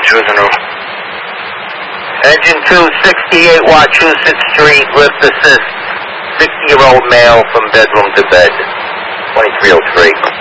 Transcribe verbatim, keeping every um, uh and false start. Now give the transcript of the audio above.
choosing room. Engine two, sixty-eight Wachusett Street, lift assist, sixty-year-old male from bedroom to bed, twenty-three oh three.